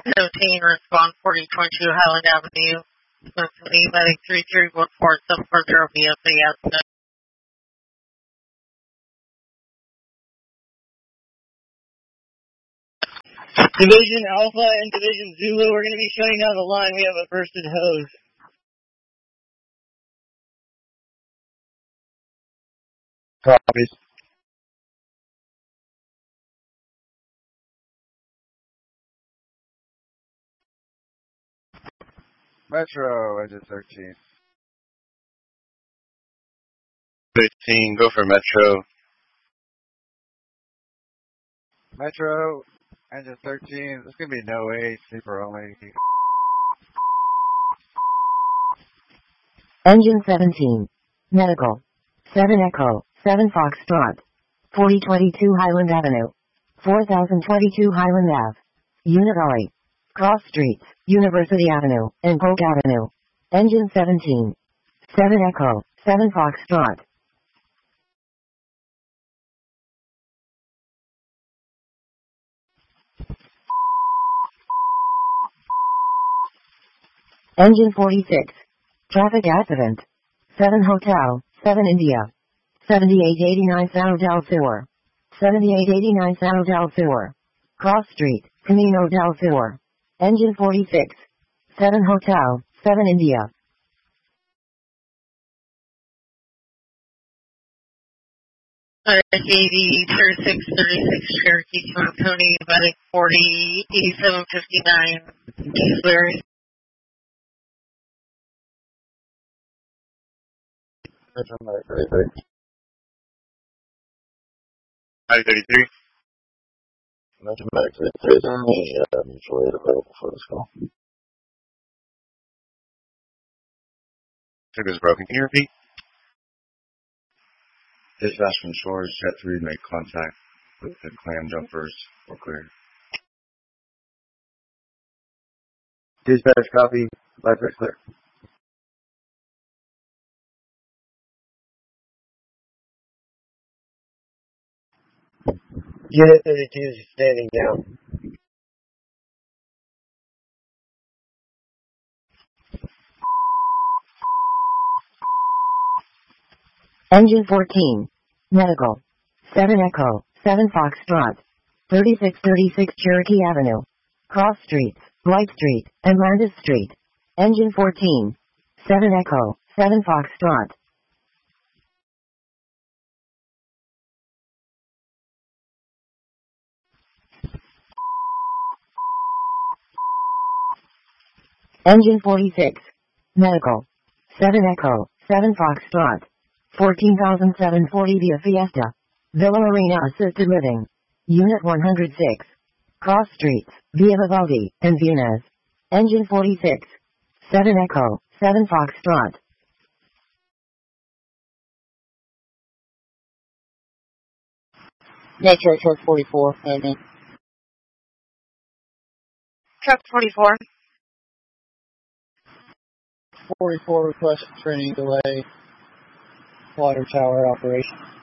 17, respond 4022 Highland Avenue, Cincinnati, medic 3314, 740 BFA. Division Alpha and Division Zulu, we're going to be shutting down the line. We have a bursted hose. Copies. Metro, engine 13. 15, go for Metro. Metro, engine 13. There's going to be no 8, sleeper only. Engine 17. Medical. 7 Echo, 7 Foxtrot. 4022 Highland Avenue. 4022 Highland Ave. Unit RE. Cross Streets, University Avenue, and Polk Avenue. Engine 17. 7 Echo, 7 Foxtrot. Engine 46. Traffic accident. 7 Hotel, 7 India. 7889 South Del Sur. 7889 South Del Sur. Cross Street, Camino del Sur. Engine 46. 7 Hotel, 7 India. RSAV 3636 Cherokee to Tony, medic 408759, Larry. Metro, medic 33. 533. Metro, medic 33. Is there any mutual aid available for this call? Signal's broken. Can you repeat? Dispatch from Shores, Jet 3 make contact with the clam jumpers or clear. Dispatch copy, live clear. Unit 32 is standing down. Engine 14. Medical. 7 Echo, 7 Foxtrot. 3636 Cherokee Avenue. Cross Streets, Light Street, and Landis Street. Engine 14. 7 Echo, 7 Foxtrot. Engine 46. Medical. 7 Echo, 7 Foxtrot. 14,740 Via Fiesta. Villa Arena Assisted Living. Unit 106. Cross Streets, Via Vivaldi, and Viennas. Engine 46. 7 Echo, 7 Foxtrot. Metro Truck 44, Amen. Truck 44. 44 request training delay, water tower operation.